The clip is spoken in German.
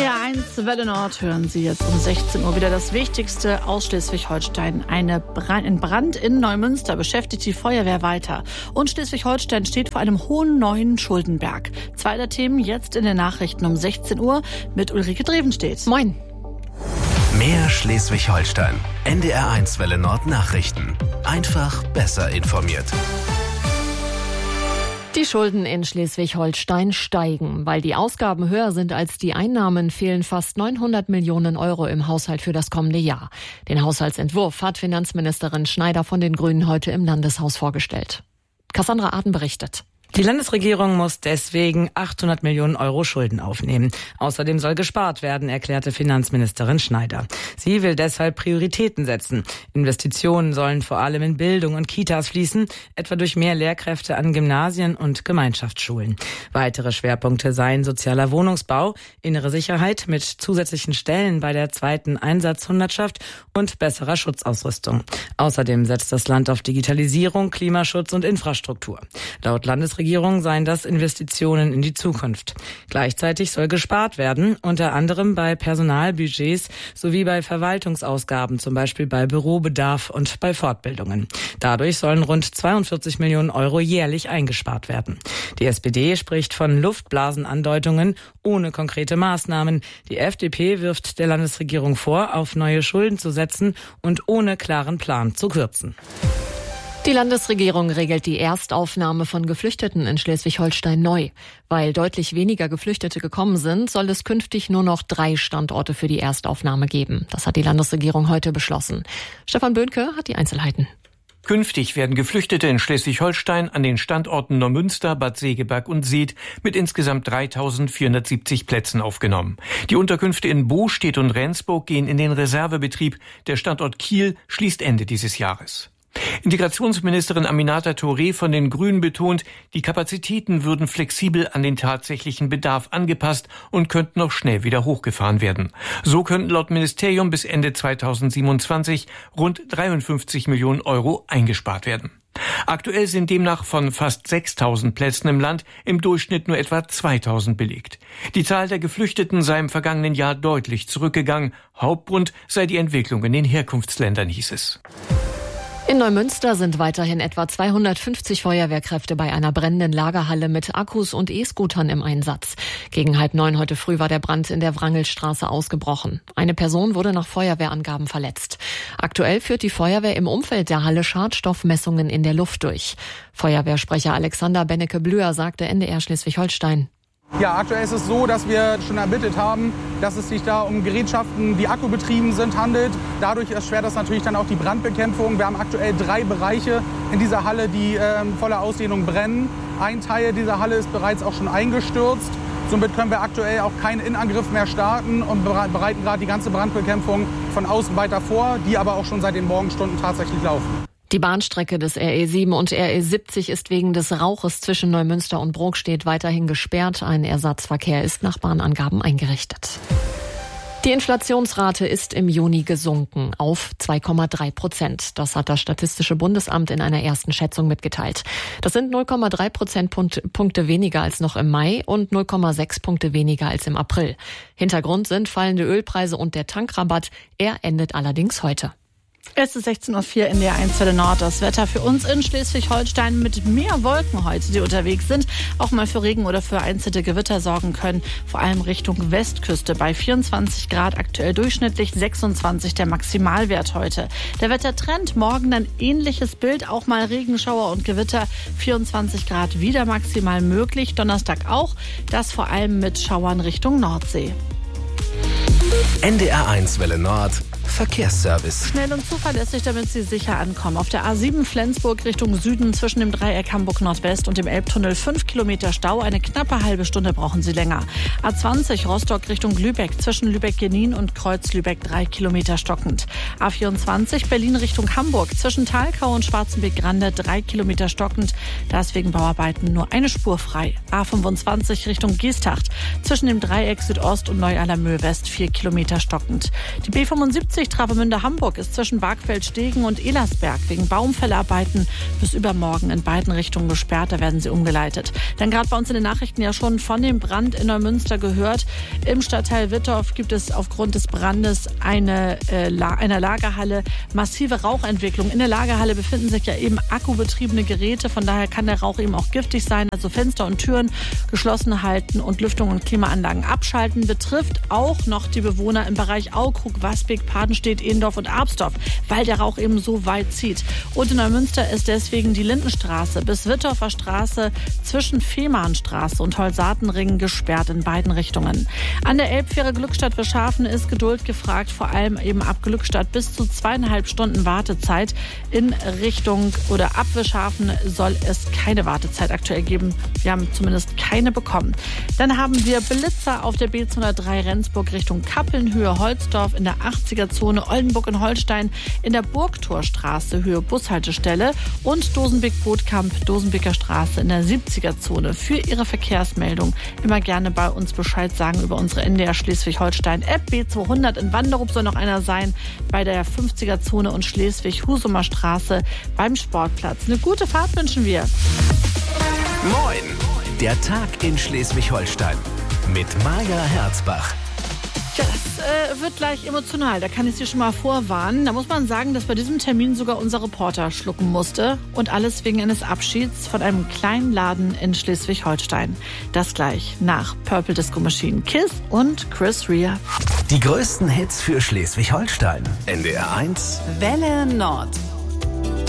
NDR1 Welle Nord hören Sie jetzt um 16 Uhr wieder das Wichtigste aus Schleswig-Holstein. Ein Brand in Neumünster beschäftigt die Feuerwehr weiter. Und Schleswig-Holstein steht vor einem hohen neuen Schuldenberg. Zwei der Themen jetzt in den Nachrichten um 16 Uhr mit Ulrike Drevenstedt. Moin. Mehr Schleswig-Holstein. NDR1 Welle Nord Nachrichten. Einfach besser informiert. Die Schulden in Schleswig-Holstein steigen. Weil die Ausgaben höher sind als die Einnahmen, fehlen fast 900 Millionen Euro im Haushalt für das kommende Jahr. Den Haushaltsentwurf hat Finanzministerin Schneider von den Grünen heute im Landeshaus vorgestellt. Cassandra Arden berichtet. Die Landesregierung muss deswegen 800 Millionen Euro Schulden aufnehmen. Außerdem soll gespart werden, erklärte Finanzministerin Schneider. Sie will deshalb Prioritäten setzen. Investitionen sollen vor allem in Bildung und Kitas fließen, etwa durch mehr Lehrkräfte an Gymnasien und Gemeinschaftsschulen. Weitere Schwerpunkte seien sozialer Wohnungsbau, innere Sicherheit mit zusätzlichen Stellen bei der 2. Einsatzhundertschaft und besserer Schutzausrüstung. Außerdem setzt das Land auf Digitalisierung, Klimaschutz und Infrastruktur. Laut Landesregierung seien das Investitionen in die Zukunft. Gleichzeitig soll gespart werden, unter anderem bei Personalbudgets sowie bei Verwaltungsausgaben, zum Beispiel bei Bürobedarf und bei Fortbildungen. Dadurch sollen rund 42 Millionen Euro jährlich eingespart werden. Die SPD spricht von Luftblasenandeutungen ohne konkrete Maßnahmen. Die FDP wirft der Landesregierung vor, auf neue Schulden zu setzen und ohne klaren Plan zu kürzen. Die Landesregierung regelt die Erstaufnahme von Geflüchteten in Schleswig-Holstein neu. Weil deutlich weniger Geflüchtete gekommen sind, soll es künftig nur noch 3 Standorte für die Erstaufnahme geben. Das hat die Landesregierung heute beschlossen. Stefan Böhnke hat die Einzelheiten. Künftig werden Geflüchtete in Schleswig-Holstein an den Standorten Neumünster, Bad Segeberg und Seet mit insgesamt 3.470 Plätzen aufgenommen. Die Unterkünfte in Bostedt und Rendsburg gehen in den Reservebetrieb. Der Standort Kiel schließt Ende dieses Jahres. Integrationsministerin Aminata Touré von den Grünen betont, die Kapazitäten würden flexibel an den tatsächlichen Bedarf angepasst und könnten noch schnell wieder hochgefahren werden. So könnten laut Ministerium bis Ende 2027 rund 53 Millionen Euro eingespart werden. Aktuell sind demnach von fast 6.000 Plätzen im Land im Durchschnitt nur etwa 2.000 belegt. Die Zahl der Geflüchteten sei im vergangenen Jahr deutlich zurückgegangen. Hauptgrund sei die Entwicklung in den Herkunftsländern, hieß es. In Neumünster sind weiterhin etwa 250 Feuerwehrkräfte bei einer brennenden Lagerhalle mit Akkus und E-Scootern im Einsatz. Gegen 8:30 heute früh war der Brand in der Wrangelstraße ausgebrochen. Eine Person wurde nach Feuerwehrangaben verletzt. Aktuell führt die Feuerwehr im Umfeld der Halle Schadstoffmessungen in der Luft durch. Feuerwehrsprecher Alexander Bennecke-Blüher sagte NDR Schleswig-Holstein. Ja, aktuell ist es so, dass wir schon ermittelt haben, dass es sich da um Gerätschaften, die akkubetrieben sind, handelt. Dadurch erschwert das natürlich dann auch die Brandbekämpfung. Wir haben aktuell 3 Bereiche in dieser Halle, die voller Ausdehnung brennen. Ein Teil dieser Halle ist bereits auch schon eingestürzt. Somit können wir aktuell auch keinen Innenangriff mehr starten und bereiten gerade die ganze Brandbekämpfung von außen weiter vor, die aber auch schon seit den Morgenstunden tatsächlich laufen. Die Bahnstrecke des RE7 und RE70 ist wegen des Rauches zwischen Neumünster und Brokstedt weiterhin gesperrt. Ein Ersatzverkehr ist nach Bahnangaben eingerichtet. Die Inflationsrate ist im Juni gesunken auf 2,3%. Das hat das Statistische Bundesamt in einer ersten Schätzung mitgeteilt. Das sind 0,3 Prozentpunkte weniger als noch im Mai und 0,6 Punkte weniger als im April. Hintergrund sind fallende Ölpreise und der Tankrabatt. Er endet allerdings heute. Es ist 16.04 Uhr in der 1 Welle Nord. Das Wetter für uns in Schleswig-Holstein mit mehr Wolken heute, die unterwegs sind. Auch mal für Regen oder für vereinzelte Gewitter sorgen können. Vor allem Richtung Westküste bei 24 Grad, aktuell durchschnittlich 26 der Maximalwert heute. Der Wettertrend, morgen ein ähnliches Bild, auch mal Regenschauer und Gewitter. 24 Grad wieder maximal möglich. Donnerstag auch, das vor allem mit Schauern Richtung Nordsee. NDR1 Welle Nord Verkehrsservice. Schnell und zuverlässig, damit Sie sicher ankommen. Auf der A7 Flensburg Richtung Süden zwischen dem Dreieck Hamburg Nordwest und dem Elbtunnel 5 Kilometer Stau. Eine knappe halbe Stunde brauchen Sie länger. A20 Rostock Richtung Lübeck zwischen Lübeck-Genin und Kreuz Lübeck 3 Kilometer stockend. A24 Berlin Richtung Hamburg zwischen Thalkau und Schwarzenbeck-Grande 3 Kilometer stockend. Da ist wegen Bauarbeiten nur eine Spur frei. A25 Richtung Giestacht zwischen dem Dreieck Südost und Neu-Allermöh West 4 Kilometer stockend. Die B75 A50 Travemünde-Hamburg ist zwischen Bargfeld-Stegen und Elersberg wegen Baumfällarbeiten bis übermorgen in beiden Richtungen gesperrt. Da werden sie umgeleitet. Dann gerade bei uns in den Nachrichten ja schon von dem Brand in Neumünster gehört. Im Stadtteil Wittorf gibt es aufgrund des Brandes einer Lagerhalle massive Rauchentwicklung. In der Lagerhalle befinden sich ja eben akkubetriebene Geräte. Von daher kann der Rauch eben auch giftig sein. Also Fenster und Türen geschlossen halten und Lüftung und Klimaanlagen abschalten. Betrifft auch noch die Bewohner im Bereich Aukrug, Wasbeck, Padenstedt, Ehendorf und Arbsdorf, weil der Rauch eben so weit zieht. Und in Neumünster ist deswegen die Lindenstraße bis Wittorfer Straße zwischen Fehmarnstraße und Holsatenring gesperrt in beiden Richtungen. An der Elbfähre Glückstadt-Wischhafen ist Geduld gefragt, vor allem eben ab Glückstadt bis zu 2,5 Stunden Wartezeit. In Richtung oder ab Wischhafen soll es keine Wartezeit aktuell geben. Wir haben zumindest keine bekommen. Dann haben wir Blitzer auf der B203 Rendsburg Richtung Kappeln, Höhe Holzdorf in der 80er-Zone, Oldenburg in Holstein in der Burgtorstraße, Höhe Bushaltestelle und Dosenbeek-Bootkamp, Dosenbeeker Straße in der 70er-Zone. Für Ihre Verkehrsmeldung immer gerne bei uns Bescheid sagen über unsere NDR Schleswig-Holstein-App. B200 in Wanderup soll noch einer sein, bei der 50er-Zone und Schleswig-Husumer Straße beim Sportplatz. Eine gute Fahrt wünschen wir. Moin! Der Tag in Schleswig-Holstein mit Maja Herzbach. Ja, das wird gleich emotional, da kann ich Sie schon mal vorwarnen. Da muss man sagen, dass bei diesem Termin sogar unser Reporter schlucken musste. Und alles wegen eines Abschieds von einem kleinen Laden in Schleswig-Holstein. Das gleich nach Purple Disco Machine, Kiss und Chris Rea. Die größten Hits für Schleswig-Holstein. NDR 1 Welle Nord.